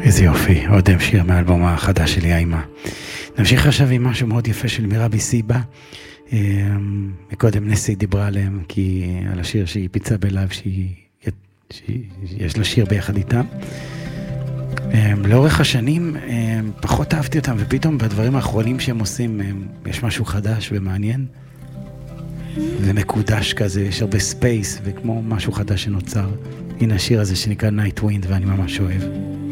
איזה יופי, עוד שיר מהאלבום החדש שלי, האימה. נמשיך עכשיו עם משהו מאוד יפה של מירבי סיבה. מקודם נסי דיברה עליהם, על השיר שהיא פיצה בלייב, שיש לה שיר ביחד איתם. לאורך השנים פחות אהבתי אותם, ופתאום בדברים האחרונים שהם עושים יש משהו חדש ומעניין ומקודש כזה, יש הרבה ספייס וכמו משהו חדש שנוצר. הנה השיר הזה שנקרא Night Wind ואני ממש אוהב.